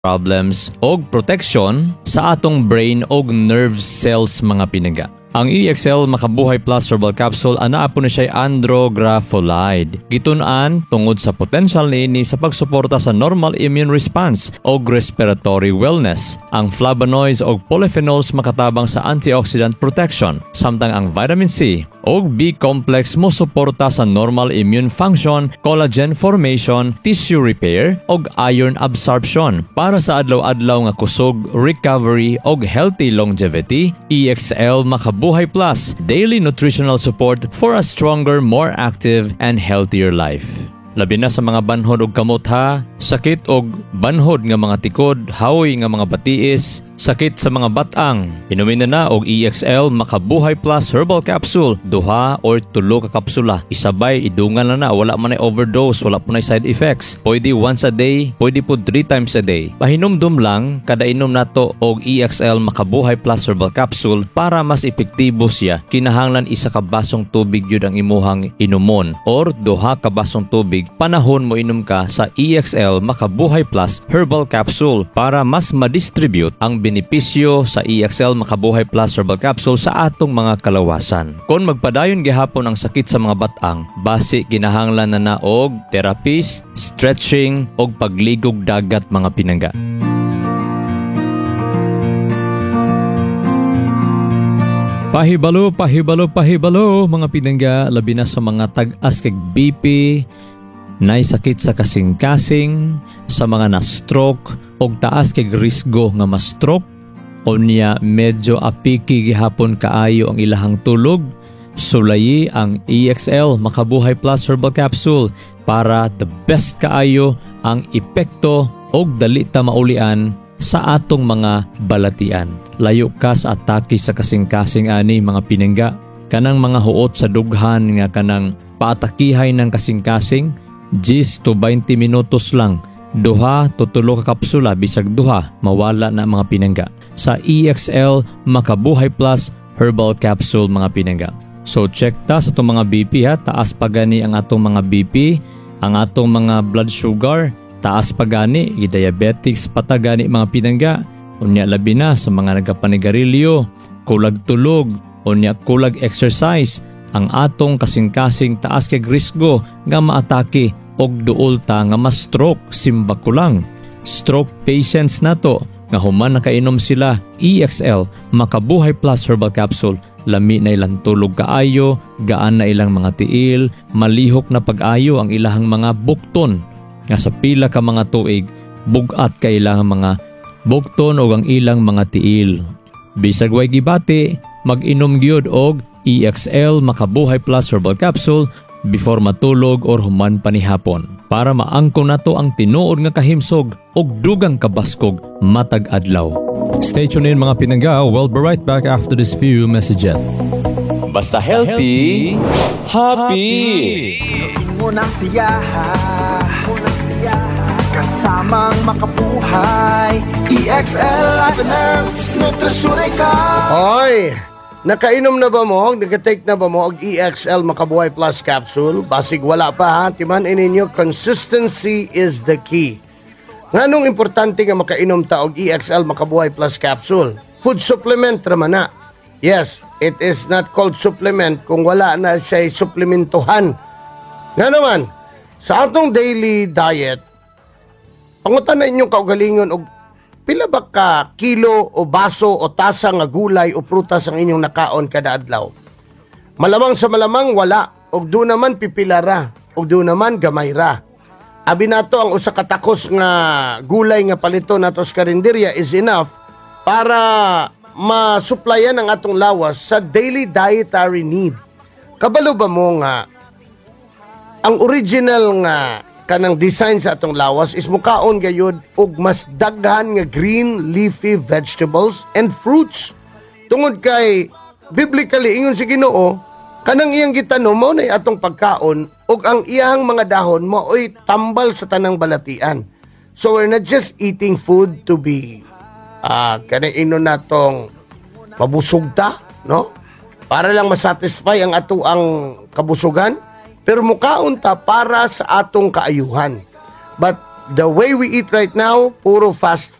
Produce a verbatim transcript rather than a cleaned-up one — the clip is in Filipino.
problems og protection sa atong brain og nerve cells mga pinangga. Ang E X L Makabuhay Plus Herbal Capsule ana po na siya andrografolide. Gitun-an tungod sa potential niini sa pagsuporta sa normal immune response o respiratory wellness. Ang flavonoids o polyphenols makatabang sa antioxidant protection, samtang ang vitamin C o B complex mo suporta sa normal immune function, collagen formation, tissue repair o iron absorption. Para sa adlaw-adlaw nga kusog, recovery o healthy longevity, E X L Makabuhay Buhay Plus, daily nutritional support for a stronger, more active, and healthier life. Labi na sa mga banhod og kamot ha, sakit og banhod nga mga tikod, hawoy nga mga batiis, sakit sa mga batang. Inumin na na og E X L Makabuhay Plus Herbal Capsule, duha or tulo ka kapsula. Isabay, idungan na na, wala man ay overdose, wala po na side effects. Pwede once a day, pwede po three times a day. Pahinumdum lang, kada inom nato og E X L Makabuhay Plus Herbal Capsule para mas epektibo siya. Kinahanglan isa ka basong tubig yun ang imuhang inumon or duha ka basong tubig panahon mo inom ka sa E X L Makabuhay Plus Herbal Capsule para mas ma-distribute ang benepisyo sa E X L Makabuhay Plus Herbal Capsule sa atong mga kalawasan. Kung magpadayon gihapon ang sakit sa mga batang, basi kinahanglan na na og therapist, stretching og pagligog dagat mga pinangga. Pahibalo, pahibalo, pahibalo mga pinangga, labi na sa mga tag-as kag B P, nay sakit sa kasing-kasing, sa mga na-stroke og taas kay risgo nga ma-stroke o niya medyo apiki gihapon kaayo ang ilahang tulog. Sulayi ang E X L Makabuhay Plus Herbal Capsule para the best kaayo ang epekto og dali ta maulian sa atong mga balatian. Layo ka sa atake sa kasing-kasing ani mga pinangga. Kanang mga huot sa dughan nga kanang paatakihay ng kasing-kasing, ten to twenty minutos lang, duha to tulo ka kapsula, bisag duha, mawala na mga pinangga. Sa E X L Makabuhay Plus Herbal Capsule mga pinangga. So check ta sa itong mga B P ha, taas pa gani ang atong mga B P, ang atong mga blood sugar, taas pa gani, i-diabetics patagani mga pinangga, unya labi na sa mga nagapanigarilyo, kulag tulog, unya kulag exercise, ang atong kasing-kasing taas kay risgo nga maatake og duol ta nga ma-stroke, simba ko lang. Stroke patients nato nga human nakainom sila E X L Makabuhay Plus Herbal Capsule, lami na ilang tulog kaayo, gaan na ilang mga tiil, malihok na pag-ayo ang ilahang mga bukton nga sa pila ka mga tuig, bugat ka ilang mga bukton o ang ilang mga tiil. Bisag way gibati, mag-inom gyud og E X L Makabuhay Plus Herbal Capsule before matulog or human panihapon para maangkon nato ang tinuod nga kahimsog og dugang kabaskog matag adlaw. Stay tuned in mga pinangga. We'll be right back after this few messages. Basta healthy, happy. Unang siyaha, kasamang makabuhay. E X L Life and Herbs, nutrisyon ikaw. Hoy! Nakainom na ba mo? Nakatake na ba mo og E X L Makabuhay Plus Capsule? Basig wala pa ha. Timan ininyo, consistency is the key. Nganong importante nga makainom ta og E X L Makabuhay Plus Capsule? Food supplement raman na. Yes, it is not called supplement kung wala na siya suplementuhan. Nga naman, sa atong daily diet, pangutan na inyong kaugalingon og pila ba ka kilo o baso o tasa nga gulay o prutas ang inyong nakaon kada adlaw? Malamang sa malamang wala, og do naman pipila ra, og do naman gamay ra. Abi nato ang usa ka takos nga gulay nga palito nato sa karinderya is enough para masuplayan ang atong lawas sa daily dietary need. Kabalo ba mo nga ang original nga kanang design sa atong lawas is mukaon gayud og mas daghan nga green leafy vegetables and fruits. Tungod kay biblically ingon si Ginoo, kanang iyang gitanom mao nay atong pagkaon ug ang iyang mga dahon maoy tambal sa tanang balatian. So we're not just eating food to be ah uh, kanang inon natong mabusog ta, no? Para lang masatisfy ang ato ang kabusugan. Pero mukaon ta para sa atong kaayuhan. But the way we eat right now, puro fast